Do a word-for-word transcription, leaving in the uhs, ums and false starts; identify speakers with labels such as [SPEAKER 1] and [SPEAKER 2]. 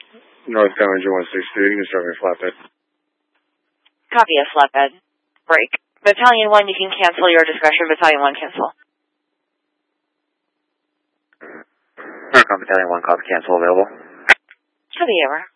[SPEAKER 1] North Challenger one six two, you can start me a flatbed.
[SPEAKER 2] Copy a flatbed. Break. Battalion one, you can cancel your discretion. Battalion one, cancel.
[SPEAKER 3] Northcom Battalion one, copy, cancel, available.
[SPEAKER 2] Copy, over.